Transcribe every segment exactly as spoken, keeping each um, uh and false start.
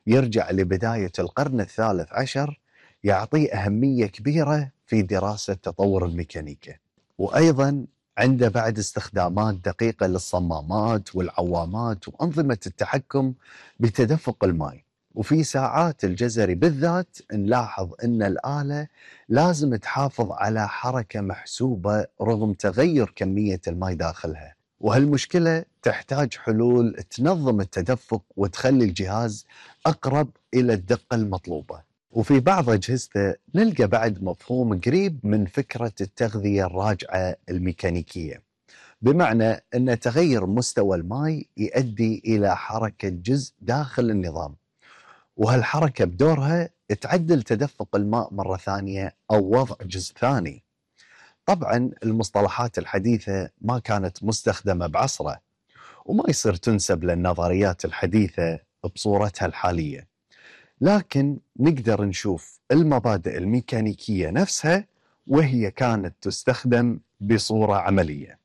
يرجع لبداية القرن الثالث عشر، يعطي أهمية كبيرة في دراسة تطور الميكانيكا. وأيضا عنده بعد استخدامات دقيقة للصمامات والعوامات وأنظمة التحكم بتدفق الماء. وفي ساعات الجزري بالذات نلاحظ أن الآلة لازم تحافظ على حركة محسوبة رغم تغير كمية الماء داخلها، وهالمشكلة تحتاج حلول تنظم التدفق وتخلي الجهاز أقرب إلى الدقة المطلوبة. وفي بعض أجهزته نلقى بعد مفهوم قريب من فكرة التغذية الراجعة الميكانيكية، بمعنى أن تغير مستوى الماء يؤدي إلى حركة جزء داخل النظام، وهالحركة بدورها تعدل تدفق الماء مرة ثانية أو وضع جزء ثاني. طبعا المصطلحات الحديثة ما كانت مستخدمة بعصره، وما يصير تنسب للنظريات الحديثة بصورتها الحالية، لكن نقدر نشوف المبادئ الميكانيكية نفسها وهي كانت تستخدم بصورة عملية.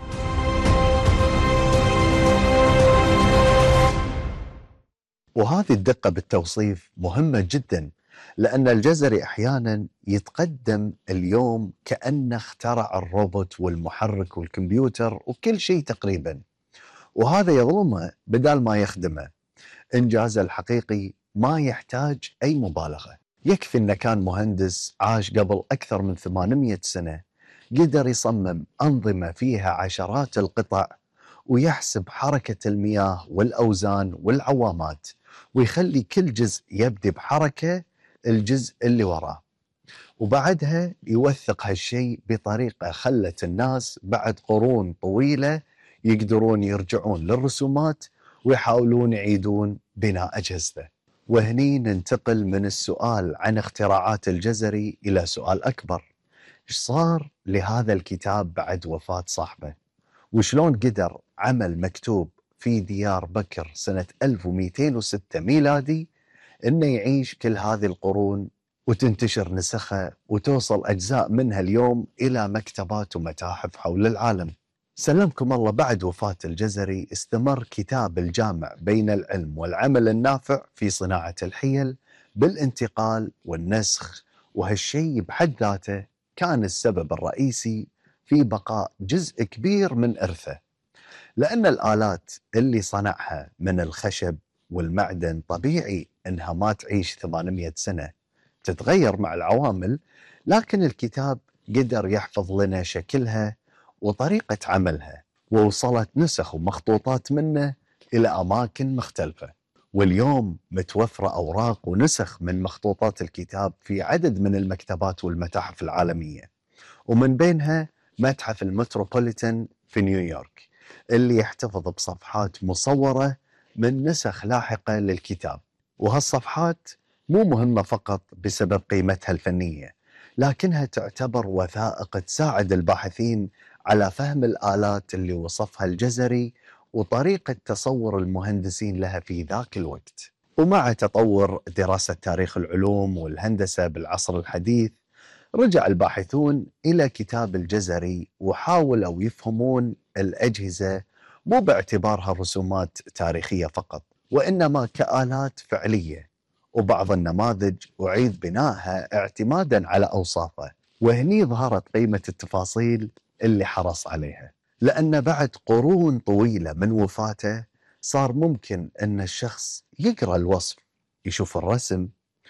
وهذه الدقة بالتوصيف مهمة جدا، لأن الجزري أحيانا يتقدم اليوم كأنه اخترع الروبوت والمحرك والكمبيوتر وكل شيء تقريبا، وهذا يظلمه بدال ما يخدمه. إنجازه الحقيقي ما يحتاج أي مبالغة، يكفي أنه كان مهندس عاش قبل أكثر من ثمانمئة سنة، قدر يصمم أنظمة فيها عشرات القطع ويحسب حركة المياه والأوزان والعوامات، ويخلي كل جزء يبدي بحركة الجزء اللي وراه، وبعدها يوثق هالشيء بطريقة خلت الناس بعد قرون طويلة يقدرون يرجعون للرسومات ويحاولون يعيدون بناء أجهزته. وهني ننتقل من السؤال عن اختراعات الجزري إلى سؤال أكبر: إيش صار لهذا الكتاب بعد وفاة صاحبه؟ وشلون قدر عمل مكتوب في ديار بكر سنة ألف ومئتين وستة ميلادي إنه يعيش كل هذه القرون وتنتشر نسخة وتوصل أجزاء منها اليوم إلى مكتبات ومتاحف حول العالم؟ سلمكم الله، بعد وفاة الجزري استمر كتاب الجامع بين العلم والعمل النافع في صناعة الحيل بالانتقال والنسخ، وهالشيء بحد ذاته كان السبب الرئيسي في بقاء جزء كبير من إرثه، لأن الآلات اللي صنعها من الخشب والمعدن طبيعي إنها ما تعيش ثمانمئة سنة، تتغير مع العوامل، لكن الكتاب قدر يحفظ لنا شكلها وطريقة عملها، ووصلت نسخ ومخطوطات منه إلى أماكن مختلفة. واليوم متوفرة أوراق ونسخ من مخطوطات الكتاب في عدد من المكتبات والمتاحف العالمية، ومن بينها متحف المتروبوليتان في نيويورك اللي يحتفظ بصفحات مصورة من نسخ لاحقة للكتاب. وهالصفحات مو مهمة فقط بسبب قيمتها الفنية، لكنها تعتبر وثائق تساعد الباحثين على فهم الآلات اللي وصفها الجزري وطريقة تصور المهندسين لها في ذاك الوقت. ومع تطور دراسة تاريخ العلوم والهندسة بالعصر الحديث، رجع الباحثون إلى كتاب الجزري وحاولوا يفهمون الأجهزة مو باعتبارها رسومات تاريخية فقط، وإنما كآلات فعلية، وبعض النماذج أعيد بنائها اعتمادا على أوصافه. وهني ظهرت قيمة التفاصيل اللي حرص عليها، لأن بعد قرون طويلة من وفاته صار ممكن أن الشخص يقرأ الوصف، يشوف الرسم،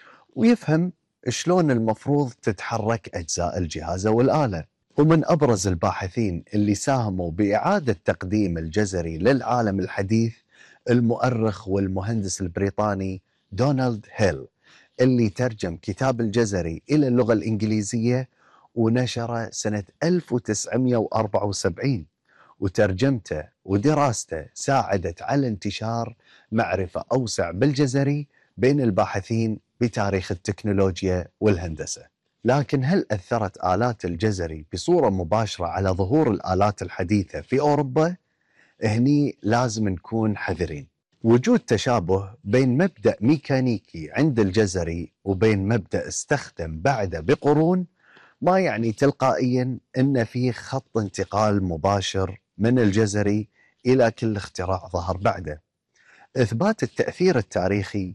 ويفهم شلون المفروض تتحرك أجزاء الجهاز والآلة. ومن أبرز الباحثين اللي ساهموا بإعادة تقديم الجزري للعالم الحديث المؤرخ والمهندس البريطاني دونالد هيل، اللي ترجم كتاب الجزري إلى اللغة الإنجليزية ونشره سنة ألف وتسعمئة وأربعة وسبعين. وترجمته ودراسته ساعدت على انتشار معرفة أوسع بالجزري بين الباحثين بتاريخ التكنولوجيا والهندسة. لكن هل أثرت آلات الجزري بصورة مباشرة على ظهور الآلات الحديثة في أوروبا؟ هني لازم نكون حذرين. وجود تشابه بين مبدأ ميكانيكي عند الجزري وبين مبدأ استخدم بعده بقرون ما يعني تلقائيا أن فيه خط انتقال مباشر من الجزري إلى كل اختراع ظهر بعده. إثبات التأثير التاريخي